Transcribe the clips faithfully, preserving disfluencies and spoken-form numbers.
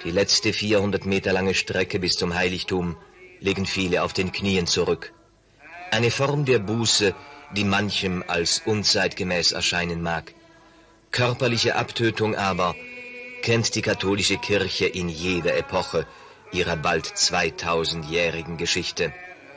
Die letzte vierhundert Meter lange Strecke bis zum Heiligtum legen viele auf den Knien zurück. Eine Form der Buße, die manchem als unzeitgemäß erscheinen mag. Körperliche Abtötung aber kennt die katholische Kirche in jeder Epoche ihrer bald zweitausendjährigen Geschichte.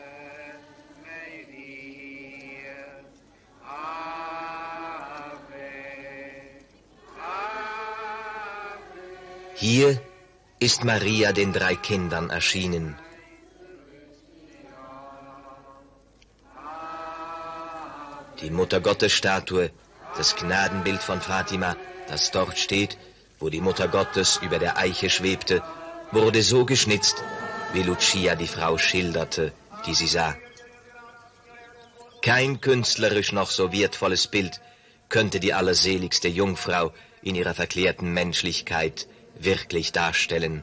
Hier ist Maria den drei Kindern erschienen. Die Muttergottes-Statue, das Gnadenbild von Fatima, das dort steht, wo die Mutter Gottes über der Eiche schwebte, wurde so geschnitzt, wie Lucia die Frau schilderte, die sie sah. Kein künstlerisch noch so wertvolles Bild könnte die allerseligste Jungfrau in ihrer verklärten Menschlichkeit wirklich darstellen.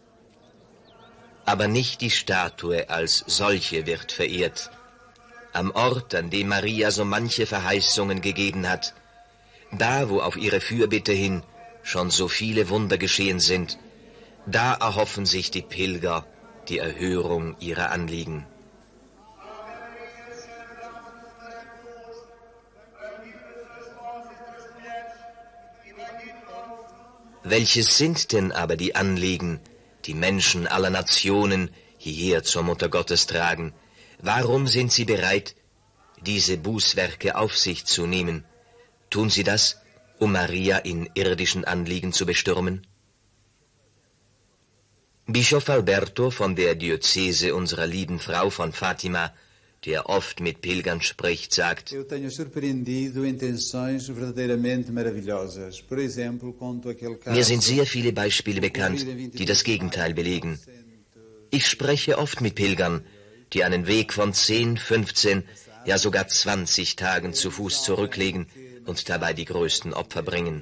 Aber nicht die Statue als solche wird verehrt. Am Ort, an dem Maria so manche Verheißungen gegeben hat, da, wo auf ihre Fürbitte hin schon so viele Wunder geschehen sind, da erhoffen sich die Pilger die Erhörung ihrer Anliegen. Welches sind denn aber die Anliegen, die Menschen aller Nationen hierher zur Mutter Gottes tragen? Warum sind sie bereit, diese Bußwerke auf sich zu nehmen? Tun sie das, um Maria in irdischen Anliegen zu bestürmen? Bischof Alberto von der Diözese unserer lieben Frau von Fatima, der oft mit Pilgern spricht, sagt: Mir sind sehr viele Beispiele bekannt, die das Gegenteil belegen. Ich spreche oft mit Pilgern, die einen Weg von zehn, fünfzehn, ja sogar zwanzig Tagen zu Fuß zurücklegen und dabei die größten Opfer bringen.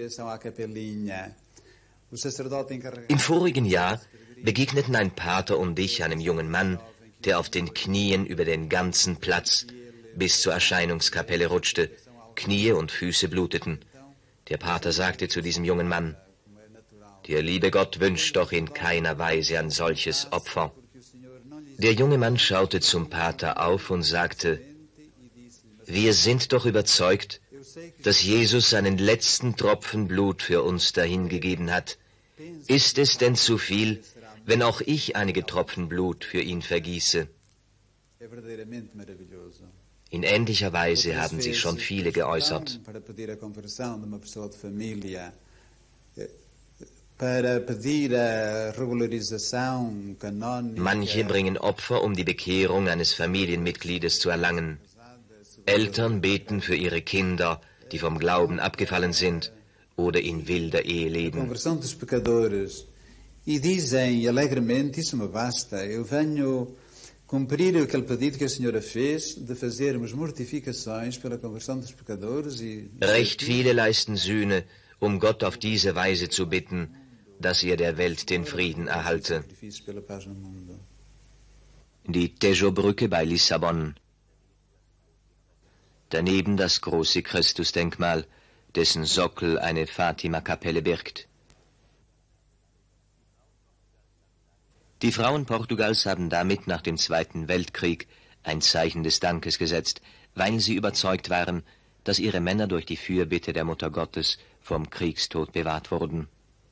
Im vorigen Jahr begegneten ein Pater und ich einem jungen Mann, der auf den Knien über den ganzen Platz bis zur Erscheinungskapelle rutschte, Knie und Füße bluteten. Der Pater sagte zu diesem jungen Mann: Der liebe Gott wünscht doch in keiner Weise ein solches Opfer. Der junge Mann schaute zum Pater auf und sagte: Wir sind doch überzeugt, dass Jesus seinen letzten Tropfen Blut für uns dahingegeben hat. Ist es denn zu viel, wenn auch ich einige Tropfen Blut für ihn vergieße? In ähnlicher Weise haben sich schon viele geäußert. Manche bringen Opfer, um die Bekehrung eines Familienmitgliedes zu erlangen. Eltern beten für ihre Kinder, die vom Glauben abgefallen sind oder in wilder Ehe leben. E dizem alegremente: Isso me basta, eu venho cumprir aquele pedido que a Senhora fez, de fazermos mortificações pela conversão dos pecadores. E Recht viele leisten Sühne, um Gott auf diese Weise zu bitten, dass er der Welt den Frieden erhalte. Die Tejo-Brücke bei Lissabon. Daneben das große Christusdenkmal, dessen Sockel eine Fatima-Kapelle birgt. Die Frauen Portugals haben damit nach dem Zweiten Weltkrieg ein Zeichen des Dankes gesetzt, weil sie überzeugt waren, dass ihre Männer durch die Fürbitte der Mutter Gottes vom Kriegstod bewahrt wurden.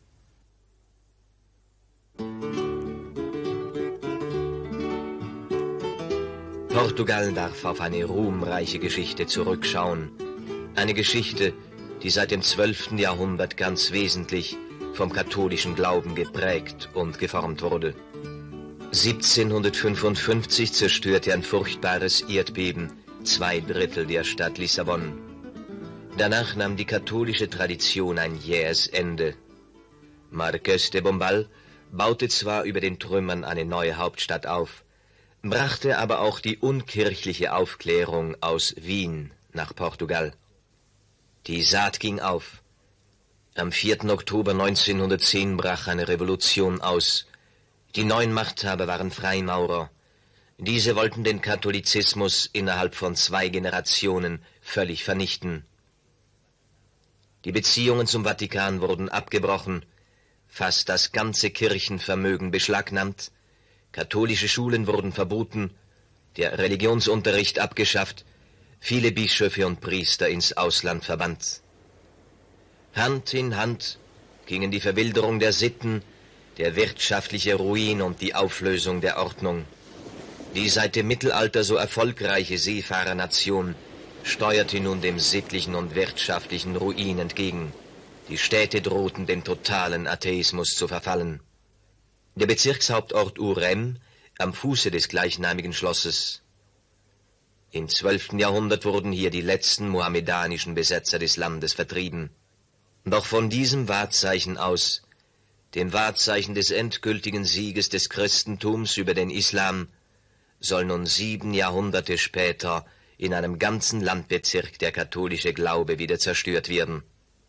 Portugal darf auf eine ruhmreiche Geschichte zurückschauen. Eine Geschichte, die seit dem zwölften Jahrhundert ganz wesentlich vom katholischen Glauben geprägt und geformt wurde. siebzehnhundertfünfundfünfzig zerstörte ein furchtbares Erdbeben zwei Drittel der Stadt Lissabon. Danach nahm die katholische Tradition ein jähes Ende. Marqués de Pombal baute zwar über den Trümmern eine neue Hauptstadt auf, brachte aber auch die unkirchliche Aufklärung aus Wien nach Portugal. Die Saat ging auf. Am vierten Oktober neunzehnhundertzehn brach eine Revolution aus. Die neuen Machthaber waren Freimaurer. Diese wollten den Katholizismus innerhalb von zwei Generationen völlig vernichten. Die Beziehungen zum Vatikan wurden abgebrochen. fast das ganze Kirchenvermögen beschlagnahmt, katholische Schulen wurden verboten, der Religionsunterricht abgeschafft, viele Bischöfe und Priester ins Ausland verbannt. Hand in Hand gingen die Verwilderung der Sitten, der wirtschaftliche Ruin und die Auflösung der Ordnung. Die seit dem Mittelalter so erfolgreiche Seefahrernation steuerte nun dem sittlichen und wirtschaftlichen Ruin entgegen. Die Städte drohten dem totalen Atheismus zu verfallen. Der Bezirkshauptort Urem am Fuße des gleichnamigen Schlosses. Im zwölften Jahrhundert wurden hier die letzten mohammedanischen Besetzer des Landes vertrieben. Doch von diesem Wahrzeichen aus, dem Wahrzeichen des endgültigen Sieges des Christentums über den Islam, soll nun sieben Jahrhunderte später in einem ganzen Landbezirk der katholische Glaube wieder zerstört werden.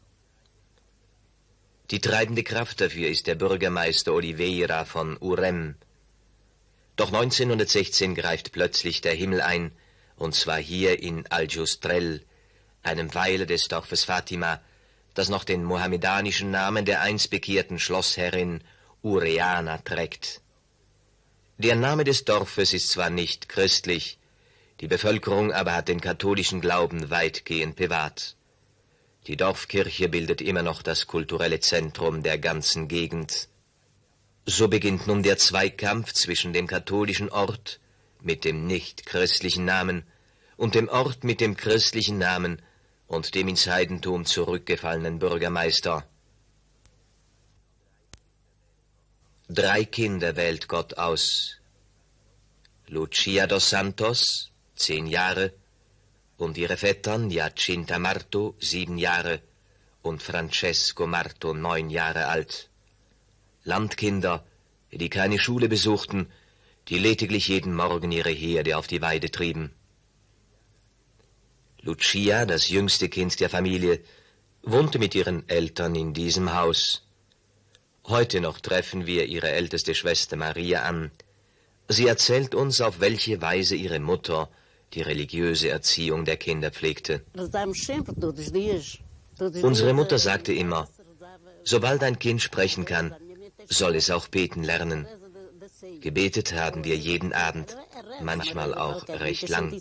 Die treibende Kraft dafür ist der Bürgermeister Oliveira von Urem. Doch neunzehnhundertsechzehn greift plötzlich der Himmel ein, und zwar hier in Aljustrel, einem Weiler des Dorfes Fatima, das noch den mohammedanischen Namen der einst bekehrten Schlossherrin Ureana trägt. Der Name des Dorfes ist zwar nicht christlich, die Bevölkerung aber hat den katholischen Glauben weitgehend bewahrt. Die Dorfkirche bildet immer noch das kulturelle Zentrum der ganzen Gegend. So beginnt nun der Zweikampf zwischen dem katholischen Ort mit dem nicht-christlichen Namen und dem Ort mit dem christlichen Namen und dem ins Heidentum zurückgefallenen Bürgermeister. Drei Kinder wählt Gott aus. Lucia dos Santos, zehn Jahre, und ihre Vettern Jacinta Marto, sieben Jahre, und Francesco Marto, neun Jahre alt. Landkinder, die keine Schule besuchten, die lediglich jeden Morgen ihre Herde auf die Weide trieben. Lucia, das jüngste Kind der Familie, wohnte mit ihren Eltern in diesem Haus. Heute noch treffen wir ihre älteste Schwester Maria an. Sie erzählt uns, auf welche Weise ihre Mutter die religiöse Erziehung der Kinder pflegte. Unsere Mutter sagte immer, sobald ein Kind sprechen kann, soll es auch beten lernen. Gebetet haben wir jeden Abend, manchmal auch recht lang.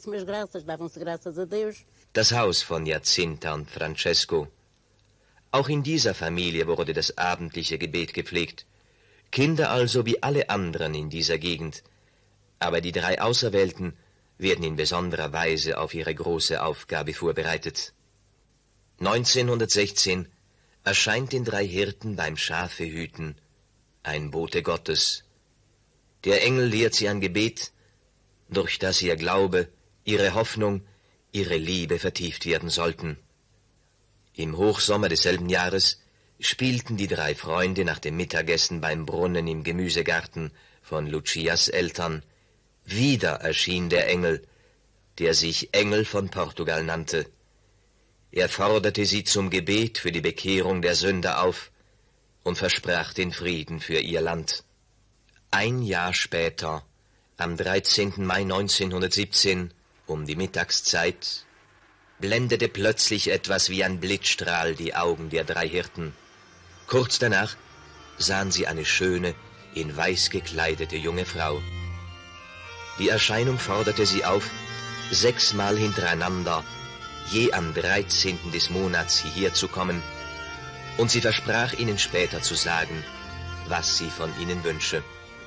Das Haus von Jacinta und Francesco. Auch in dieser Familie wurde das abendliche Gebet gepflegt. Kinder also wie alle anderen in dieser Gegend. Aber die drei Auserwählten werden in besonderer Weise auf ihre große Aufgabe vorbereitet. neunzehnhundertsechzehn erscheint den drei Hirten beim Schafehüten ein Bote Gottes. Der Engel lehrt sie ein Gebet, durch das ihr Glaube, ihre Hoffnung, ihre Liebe vertieft werden sollten. Im Hochsommer desselben Jahres spielten die drei Freunde nach dem Mittagessen beim Brunnen im Gemüsegarten von Lucias Eltern. Wieder erschien der Engel, der sich Engel von Portugal nannte. Er forderte sie zum Gebet für die Bekehrung der Sünder auf und versprach den Frieden für ihr Land. Ein Jahr später, am dreizehnten Mai neunzehnhundertsiebzehn, um die Mittagszeit, blendete plötzlich etwas wie ein Blitzstrahl die Augen der drei Hirten. Kurz danach sahen sie eine schöne, in weiß gekleidete junge Frau. Die Erscheinung forderte sie auf, sechsmal hintereinander, je am dreizehnten des Monats hierher zu kommen, und sie versprach ihnen später zu sagen, was sie von ihnen wünsche.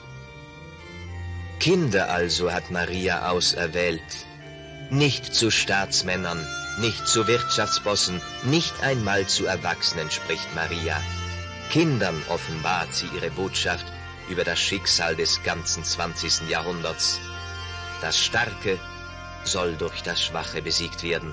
Kinder also hat Maria auserwählt, nicht zu Staatsmännern, nicht zu Wirtschaftsbossen, nicht einmal zu Erwachsenen, spricht Maria. Kindern offenbart sie ihre Botschaft über das Schicksal des ganzen zwanzigsten Jahrhunderts. Das Starke soll durch das Schwache besiegt werden.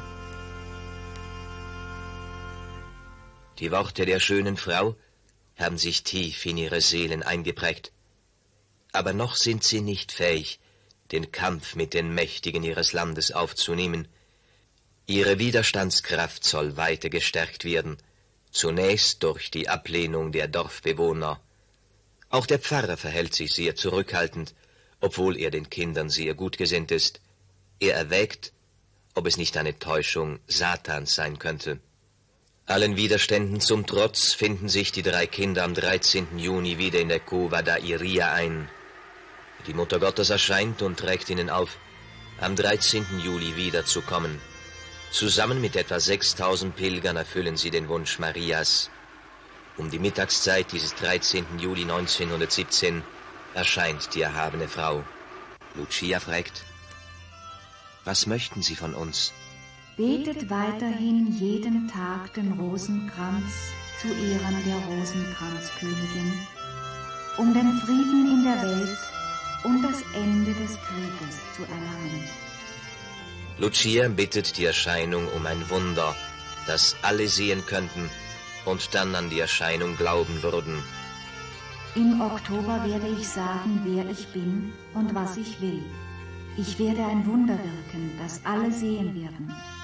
Die Worte der schönen Frau haben sich tief in ihre Seelen eingeprägt. Aber noch sind sie nicht fähig, den Kampf mit den Mächtigen ihres Landes aufzunehmen. Ihre Widerstandskraft soll weiter gestärkt werden, zunächst durch die Ablehnung der Dorfbewohner. Auch der Pfarrer verhält sich sehr zurückhaltend, obwohl er den Kindern sehr gut gesinnt ist. Er erwägt, ob es nicht eine Täuschung Satans sein könnte. Allen Widerständen zum Trotz finden sich die drei Kinder am dreizehnten Juni wieder in der Cova da Iria ein. Die Mutter Gottes erscheint und trägt ihnen auf, am dreizehnten Juli wiederzukommen. Zusammen mit etwa sechstausend Pilgern erfüllen sie den Wunsch Marias. Um die Mittagszeit dieses dreizehnten Juli neunzehnhundertsiebzehn erscheint die erhabene Frau. Lucia fragt: Was möchten Sie von uns? Betet weiterhin jeden Tag den Rosenkranz zu Ehren der Rosenkranzkönigin, um den Frieden in der Welt und das Ende des Krieges zu erlangen. Lucia bittet die Erscheinung um ein Wunder, das alle sehen könnten und dann an die Erscheinung glauben würden. Im Oktober werde ich sagen, wer ich bin und was ich will. Ich werde ein Wunder wirken, das alle sehen werden.